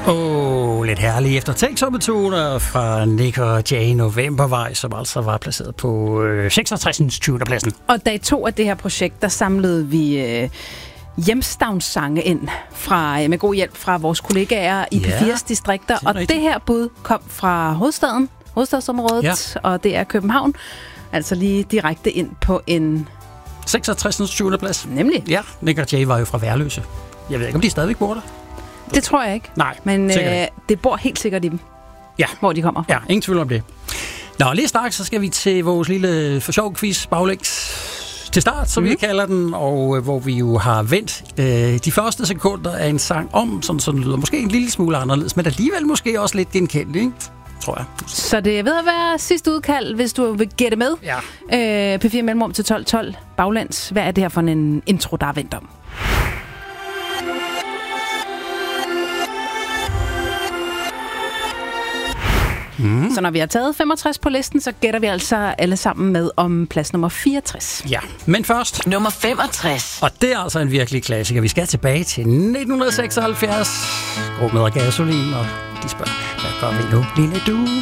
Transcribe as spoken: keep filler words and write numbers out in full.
Åh, oh, lidt herlige eftertænksomme toner fra Nik og Jay Novembervej, som altså var placeret på øh, seksogtres. tyvende pladsen. Og dag to af det her projekt, der samlede vi øh, hjemstavnssange ind fra, øh, med god hjælp fra vores kollegaer i Ja, P fire's distrikter. det er og rigtigt. det her bud kom fra hovedstaden, hovedstadsområdet, ja. Og det er København. Altså lige direkte ind på en... seksogtres. tyvende plads. Nemlig. Ja, Nik og Jay var jo fra Værløse. Jeg ved ikke, om de stadigvæk bor der. Det tror jeg ikke. Nej, Men sikkert øh, ikke. det bor helt sikkert i dem, Ja. hvor de kommer fra. Ja, ingen tvivl om det. Nå, lige straks, så skal vi til vores lille for sjov quiz baglæns til start, som mm. vi kalder den, og øh, hvor vi jo har vendt øh, de første sekunder af en sang om, sådan sådan lyder måske en lille smule anderledes, men alligevel måske også lidt genkendt, ikke? Tror jeg. Så det er ved at være sidste udkald, hvis du vil gætte med. Ja. Øh, P fire mellemrum til tolv tolv baglands. Hvad er det her for en intro, der er vendt om? Mm. Så når vi har taget femogtres på listen, så gætter vi altså alle sammen med om plads nummer fireogtres. Ja, men først... Nummer femogtres. Og det er altså en virkelig klassiker. Vi skal tilbage til nitten seksoghalvfjerds. Rummet og gasolin, og de spørger, hvad gør vi nu, lille du?